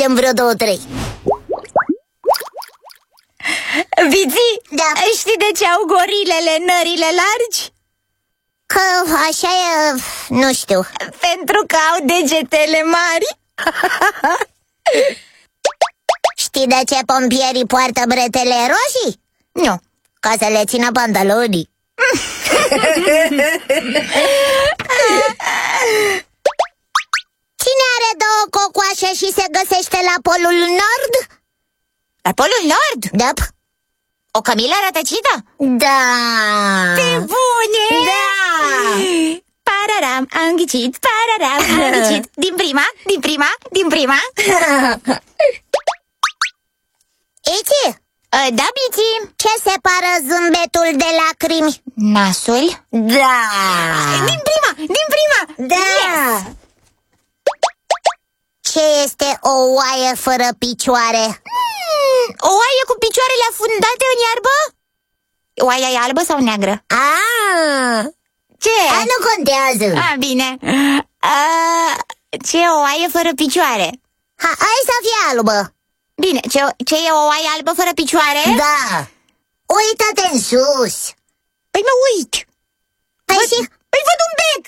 facem vreo 2-3. Viții, da. Știi de ce au gorilele nările largi? Că așa e, nu știu. Pentru că au degetele mari. Știi de ce pompierii poartă bretele roșii? Nu. Ca să le țină pantalonii. Cine are 2 cocoașe și se găsește la Polul Nord? La Polul Nord? Da. O cămilă rătăcită? Da. Te bune! Da. Pararam, am ghicit, pararam, am ghicit. Din prima. Iti? Da, Bici. Ce separă zâmbetul de lacrimi? Nasul? Da. Din prima. Da. Yes. Ce este o oaie fără picioare? O oaie cu picioarele afundate în iarbă? Oaia e albă sau neagră? Ce? Nu contează. Bine. Ce e o oaie fără picioare? Hai să fie albă. Bine, ce e o oaie albă fără picioare? Da. Uită-te în sus. Păi mă uit. Păi văd un bec.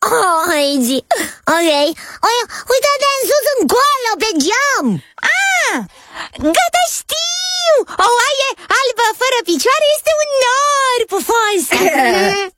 Ok. Uită-te în sus, în goală, pe geam. Gata, știu. O oaie albă fără picioare este un nor pufos.